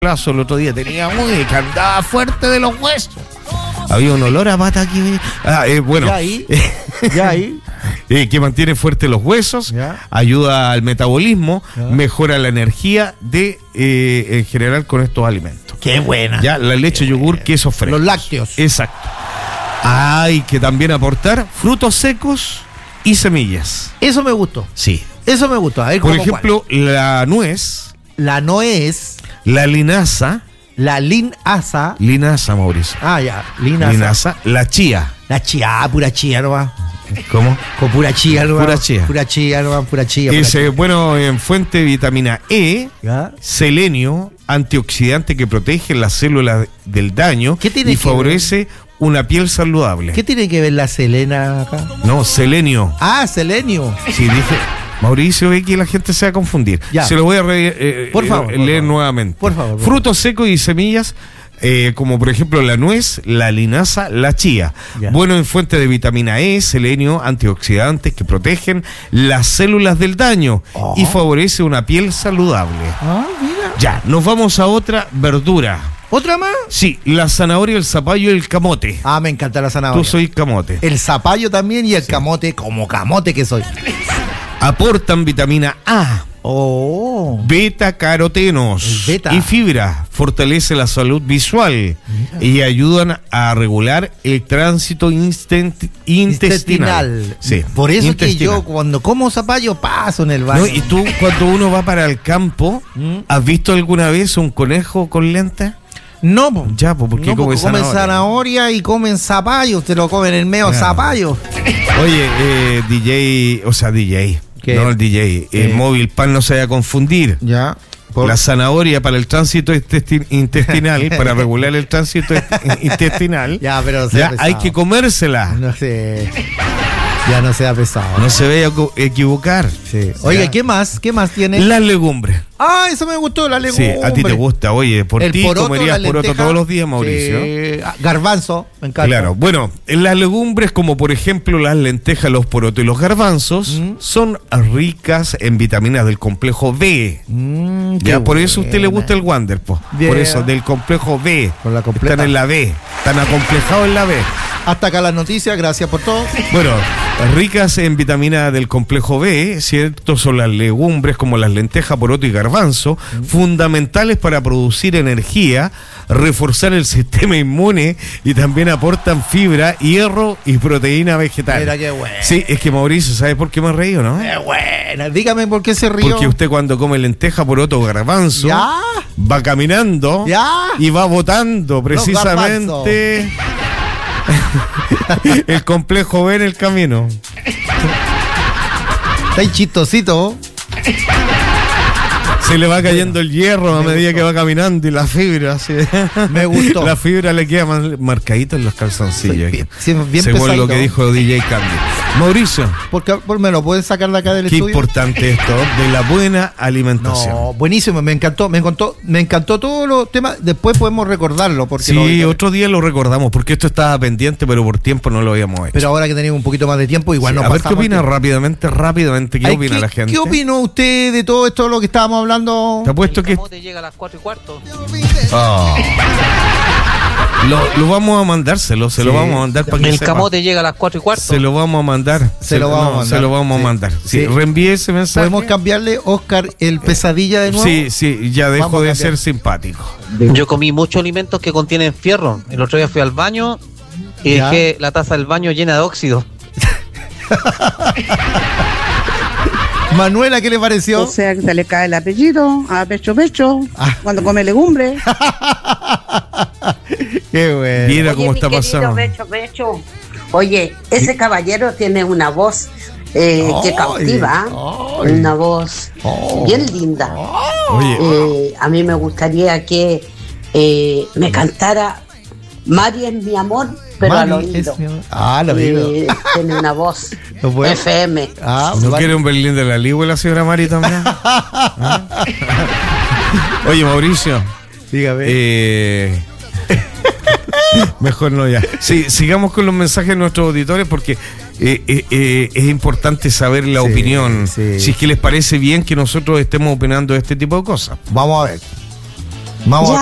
plazo el otro día, tenía muy andaba fuerte de los huesos. Había un olor a pata aquí. Bueno. Ya ahí. Que mantiene fuerte los huesos, Ya. ayuda al metabolismo, Ya. mejora la energía en general con estos alimentos. Qué buena. Ya, la leche, yogur, queso fresco. Los lácteos. Exacto. Hay que también aportar frutos secos y semillas. Eso me gustó. Sí. Eso me gustó. A ver, Por ¿cómo ejemplo, la nuez, cuál? La nuez, la linaza, linaza. Mauricio. Ya. Linaza. La chía. La chía, pura chía nomás. ¿Cómo? Con pura chía nomás. Pura chía. Pura chía nomás, pura chía. Es bueno en fuente de vitamina E, ¿Ya? selenio, antioxidante que protege las células del daño ¿Qué tiene y que favorece una piel saludable. ¿Qué tiene que ver la Selena acá? No, selenio. Selenio. Sí, dije, Mauricio, ve que la gente se va a confundir. Ya. Se lo voy a Por favor, leer nuevamente. Por favor. Frutos secos y semillas, como por ejemplo la nuez, la linaza, la chía. Ya. Bueno en fuente de vitamina E, selenio, antioxidantes que protegen las células del daño y favorece una piel saludable. Mira. Ya, nos vamos a otra verdura. ¿Otra más? Sí, la zanahoria, el zapallo y el camote. Me encanta la zanahoria. Tú soy camote. El zapallo también y el camote, como camote que soy. Aportan vitamina A, beta-carotenos El beta. y fibra, fortalece la salud visual y ayudan a regular el tránsito intestinal. Sí, Por eso es que intestinal. yo cuando como zapallo paso en el baño. No, y tú cuando uno va para el campo, ¿has visto alguna vez un conejo con lentes? No, po. Ya, pues porque No, come porque comen zanahoria y comen zapallo. Te lo comen en medio Claro. zapallo. Oye, DJ, ¿Qué? no el DJ, el móvil pan no se vaya a confundir. Ya. La zanahoria para el tránsito intestinal, para regular el tránsito intestinal, Ya, pero ya pesado. hay que comérsela. No sé. Ya no sea pesado. No se vaya a equivocar. Sí. Oiga, Ya. ¿qué más? ¿Qué más tiene? Las legumbres. Eso me gustó, la legumbre. Sí, a ti te gusta. Oye, por El ti poroto, comerías la poroto lenteja. todos los días, Mauricio. Garbanzo, me encanta. Claro, bueno, las legumbres como por ejemplo las lentejas, los porotos y los garbanzos son ricas en vitaminas del complejo B. Ya, por eso a usted le gusta el Wander, po. Bien. Por eso, del complejo B. Con la completa. Están en la B, están acomplejados en la B. Hasta acá las noticias, gracias por todo. Bueno, ricas en vitamina del complejo B, ¿cierto? Son las legumbres como las lentejas, poroto y garbanzo, fundamentales para producir energía, reforzar el sistema inmune y también aportan fibra, hierro y proteína vegetal. Mira qué bueno. Sí, es que Mauricio, ¿sabes por qué me río, no? Qué buena. Dígame por qué se rió. Porque usted cuando come lenteja, poroto o garbanzo, Ya. va caminando Ya. y va botando precisamente el complejo B en el camino. Está ahí chistosito. Se le va cayendo el hierro a medida que va caminando y la fibra, así. Me gustó. La fibra le queda marcadita en los calzoncillos. Bien según pesadito. lo que dijo DJ Candy. Mauricio, ¿Me lo puedes sacar de acá del qué estudio? importante esto de la buena alimentación. No, buenísimo, me encantó todos los temas. Después podemos recordarlo. Porque Sí, otro día lo recordamos, porque esto estaba pendiente, pero por tiempo no lo habíamos hecho. Pero ahora que tenemos un poquito más de tiempo, igual Sí, nos a ver qué pasamos opina el tiempo. rápidamente, ¿qué opina la gente? ¿Qué opinó usted de todo esto, lo que estábamos hablando? Te apuesto que camote llega a las 4:15. lo vamos a mandárselo, se lo vamos a mandar para que El sepa. camote llega a las 4:15. Se lo vamos a mandar. Se lo vamos a mandar. Sí, Sí. reenvíe ese mensaje. ¿Podemos cambiarle, Oscar, el pesadilla de nuevo? Sí, ya dejo Vamos a de cambiar. ser simpático. Yo comí muchos alimentos que contienen fierro. El otro día fui al baño y Ya. dejé la taza del baño llena de óxido. Manuela, ¿qué le pareció? O sea, que se le cae el apellido a pecho cuando come legumbre. Qué bueno. Mira Oye, cómo mi está querido pasando. Becho. Oye, ese caballero tiene una voz que cautiva, ay. una voz bien linda. Oye, A mí me gustaría que me cantara Mari es mi amor, pero al Mari oído. es mi amor. Al oído. Tiene una voz ¿No puede? FM. ¿no vale. quiere un Berlín de la Ligua la señora Mari también? ¿Ah? Oye, Mauricio. Dígame. Mejor no ya. Sí, sigamos con los mensajes de nuestros auditores porque es importante saber la Sí, opinión. sí. Si es que les parece bien que nosotros estemos opinando de este tipo de cosas. Vamos a ver. Vamos Ya.